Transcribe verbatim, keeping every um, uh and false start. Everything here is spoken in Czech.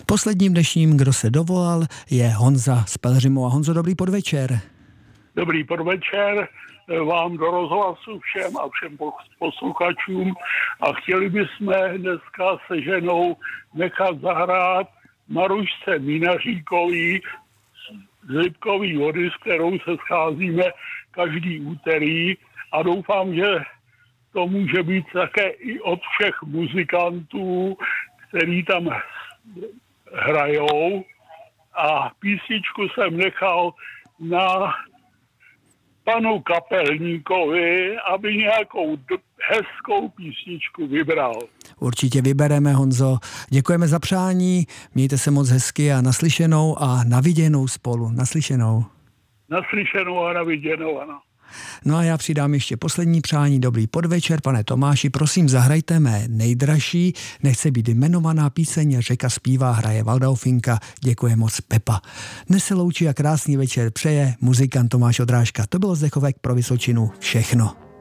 Posledním dnešním, kdo se dovolal, je Honza z Pelhřimova. Honzo, dobrý podvečer. Dobrý podvečer vám do rozhlasu všem a všem posluchačům a chtěli bychom dneska se ženou nechat zahrát Marušce Minaříkový z Lipkový vody, s kterou se scházíme každý úterý a doufám, že to může být také i od všech muzikantů, který tam hrajou, a písničku jsem nechal na panu Kapelníkovi, aby nějakou d- hezkou písničku vybral. Určitě vybereme, Honzo. Děkujeme za přání, mějte se moc hezky a naslyšenou a naviděnou spolu. Naslyšenou. Naslyšenou a naviděnou, ano. No a já přidám ještě poslední přání. Dobrý podvečer, pane Tomáši, prosím zahrajte mé nejdražší, nechce být jmenovaná píseň, Řeka zpívá, hraje Valdaufinka, děkuje moc Pepa. Dnes se loučí a krásný večer přeje muzikant Tomáš Odrážka. To bylo z Dechovek pro Vysočinu všechno.